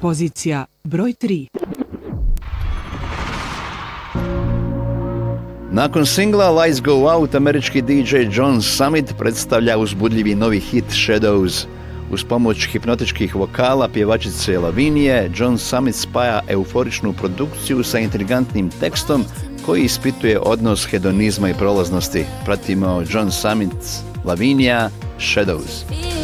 Pozicija broj 3. Nakon singla Lights Go Out, američki DJ John Summit predstavlja uzbudljivi novi hit Shadows. Uz pomoć hipnotičkih vokala pjevačice Lavinije, John Summit spaja euforičnu produkciju sa intrigantnim tekstom koji ispituje odnos hedonizma i prolaznosti. Pratimo John Summit, Lavinija, Shadows.